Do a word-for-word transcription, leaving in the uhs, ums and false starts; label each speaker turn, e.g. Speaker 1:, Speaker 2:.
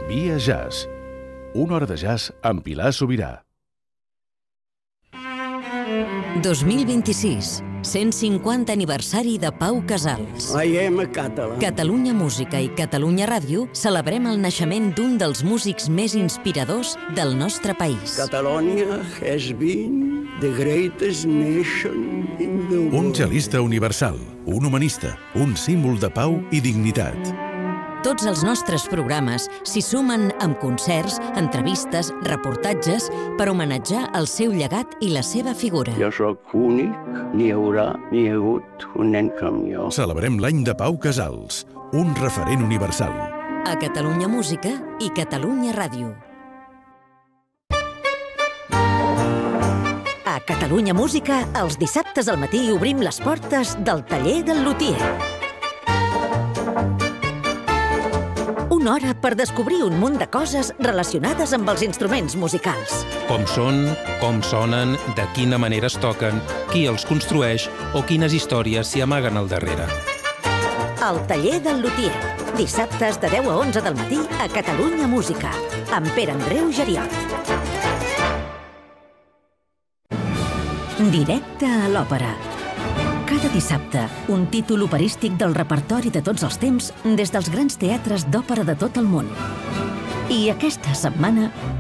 Speaker 1: Via Jazz. Una hora de jazz amb Pilar Sobirà.
Speaker 2: dos mil vint-i-sis. cent cinquanta aniversari de Pau Casals.
Speaker 3: I am a Catalan.
Speaker 2: Catalunya Música i Catalunya Ràdio celebrem el naixement d'un dels músics més inspiradors del nostre país.
Speaker 3: Catalonia has been the greatest nation in the world.
Speaker 1: Un cel·lista universal, un humanista, un símbol de pau i dignitat.
Speaker 2: Tots els nostres programes s'hi sumen amb concerts, entrevistes, reportatges per homenatjar el seu llegat i la seva figura.
Speaker 3: Jo sóc únic, n'hi haurà, n'hi ha hagut un nen com jo.
Speaker 1: Celebrem l'any de Pau Casals, un referent universal.
Speaker 2: A Catalunya Música i Catalunya Ràdio.
Speaker 4: A Catalunya Música, els dissabtes al matí obrim les portes del taller del lutier. Una hora per descobrir un munt de coses relacionades amb els instruments musicals.
Speaker 5: Com són, com sonen, de quina manera es toquen, qui els construeix o quines històries s'hi amaguen al darrere.
Speaker 4: El taller del lutier. Dissabtes de deu a onze del matí a Catalunya Música, amb Pere Andreu Geriot. Directe a l'òpera. Cada dissabte, un títol operístic del repertori de tots els temps des dels grans teatres d'òpera de tot el món. I aquesta setmana